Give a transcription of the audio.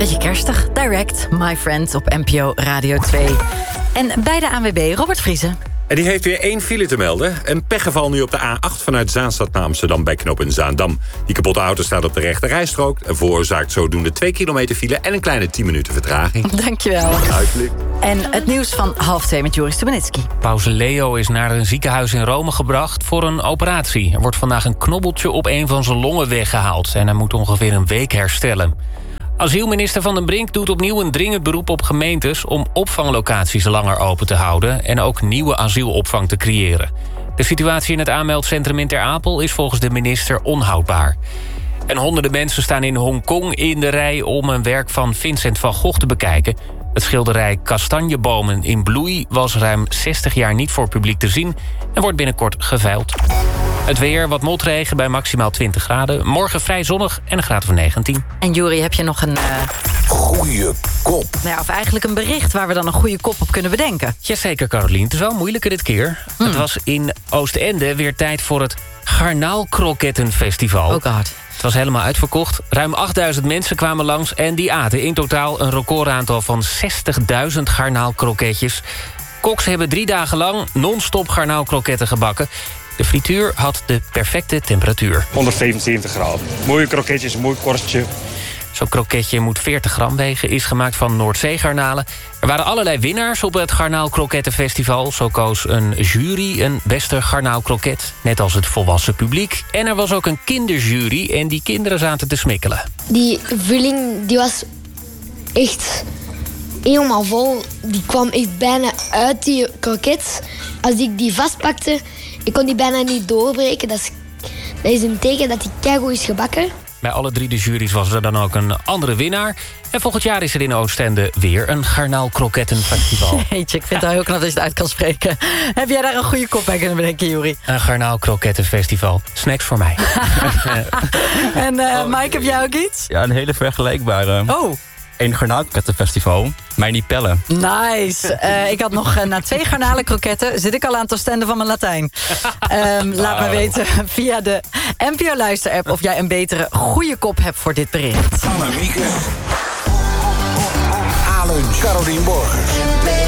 Beetje kerstig. Direct, My Friend op NPO Radio 2. En bij de ANWB, Robert Vriesen. En die heeft weer 1 file te melden. Een pechgeval nu op de A8 vanuit Zaanstad naar Amsterdam bij knooppunt Zaandam. Die kapotte auto staat op de rechte rijstrook en veroorzaakt zodoende 2 kilometer file en een kleine 10 minuten vertraging. Dankjewel. Uitblik. En het nieuws van 1:30 met Joris Stubenitski. Paus Leo is naar een ziekenhuis in Rome gebracht voor een operatie. Er wordt vandaag een knobbeltje op een van zijn longen weggehaald en hij moet ongeveer een week herstellen. Asielminister Van den Brink doet opnieuw een dringend beroep op gemeentes om opvanglocaties langer open te houden en ook nieuwe asielopvang te creëren. De situatie in het aanmeldcentrum in Ter Apel is volgens de minister onhoudbaar. En honderden mensen staan in Hongkong in de rij om een werk van Vincent van Gogh te bekijken. Het schilderij Kastanjebomen in bloei was ruim 60 jaar niet voor publiek te zien en wordt binnenkort geveild. Het weer, wat motregen bij maximaal 20 graden. Morgen vrij zonnig en een graad van 19. En Juri, heb je nog een... Goeie kop. Nou ja, of eigenlijk een bericht waar we dan een goede kop op kunnen bedenken. Jazeker, Carolien. Het is wel moeilijker dit keer. Het was in Oostende weer tijd voor het Garnaalkrokettenfestival. Ook hard. Het was helemaal uitverkocht. Ruim 8000 mensen kwamen langs en die aten in totaal een recordaantal van 60.000 garnaalkroketjes. Koks hebben 3 dagen lang non-stop garnaalkroketten gebakken. De frituur had de perfecte temperatuur. 177 graden. Mooie kroketjes, mooi korstje. Zo'n kroketje moet 40 gram wegen, is gemaakt van Noordzeegarnalen. Er waren allerlei winnaars op het Garnaalkrokettenfestival. Zo koos een jury een beste garnaalkroket, net als het volwassen publiek. En er was ook een kinderjury en die kinderen zaten te smikkelen. Die vulling die was echt helemaal vol. Die kwam echt bijna uit die kroket. Als ik die vastpakte, ik kon die bijna niet doorbreken. Dat is een teken dat die keigoed is gebakken. Bij alle 3 de juries was er dan ook een andere winnaar. En volgend jaar is er in Oostende weer een garnaalkrokettenfestival. Jeetje, ik vind het heel knap dat je het uit kan spreken. Heb jij daar een goede kop bij kunnen bedenken, Juri? Een garnaalkrokettenfestival. Snacks voor mij. En Mike, heb jij ook iets? Ja, een hele vergelijkbare. Oh. Een garnaalkrokettenfestival. Mij niet pellen. Nice. Ik had nog na 2 garnalenkroketten zit ik al aan het oostenden van mijn Latijn. Laat me weten via de NPO Luister-app of jij een betere goede kop hebt voor dit bericht. Annemieke. Alun, Carolien Borgers.